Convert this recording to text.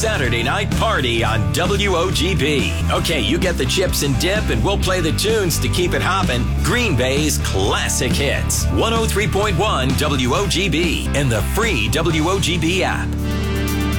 Saturday night party on WOGB. Okay, you get the chips and dip, and we'll play the tunes to keep it hopping. Green Bay's classic hits. 103.1 WOGB and the free WOGB app.